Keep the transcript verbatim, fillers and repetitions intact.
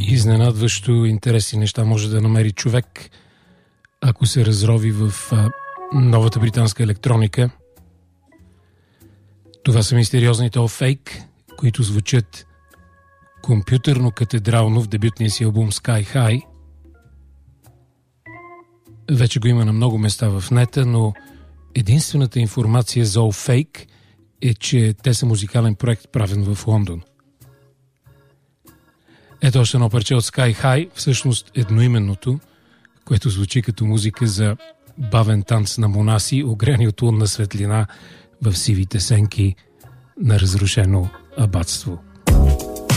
Изненадващо интересни неща може да намери човек, ако се разрови в а, новата британска електроника. Това са мистериозните All Fake, които звучат компютърно-катедрално в дебютния си албум Sky High. Вече го има на много места в нета, но единствената информация за All Fake е, че те са музикален проект, правен в Лондон. Ето още едно парче от Sky High, всъщност едноименното, което звучи като музика за бавен танц на монаси, огряни от лунна светлина в сивите сенки на разрушено абатство.